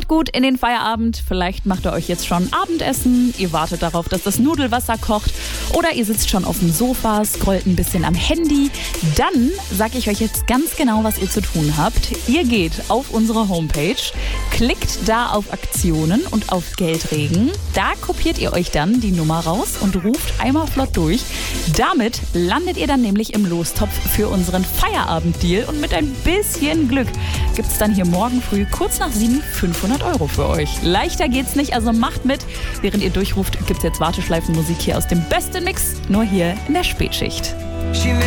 Kommt gut in den Feierabend. Vielleicht macht ihr euch jetzt schon Abendessen. Ihr wartet darauf, dass das Nudelwasser kocht. Oder ihr sitzt schon auf dem Sofa, scrollt ein bisschen am Handy. Dann sage ich euch jetzt ganz genau, was ihr zu tun habt. Ihr geht auf unsere Homepage, klickt da auf Aktionen und auf Geldregen. Da kopiert ihr euch dann die Nummer raus und ruft einmal flott durch. Damit landet ihr dann nämlich im Lostopf für unseren Feierabenddeal. Und mit ein bisschen Glück gibt es dann hier morgen früh kurz nach 7 500 € für euch. Leichter geht's nicht, also macht mit. Während ihr durchruft, gibt's jetzt Warteschleifenmusik hier aus dem besten Mix, nur hier in der Spätschicht.